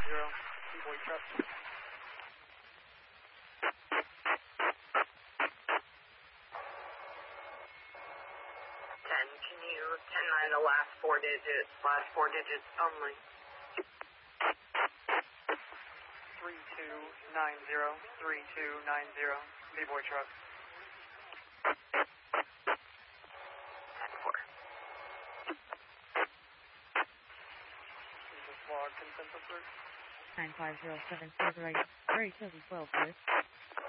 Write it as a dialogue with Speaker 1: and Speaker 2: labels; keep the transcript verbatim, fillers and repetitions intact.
Speaker 1: zero, B-boy truck.
Speaker 2: ten, can you ten nine the last four digits, last four digits only?
Speaker 1: three two nine zero, three two nine zero, B-boy truck.
Speaker 2: ten four.
Speaker 1: Is this log consensus route?
Speaker 3: nine five zero seven, right, very seven twelve, please.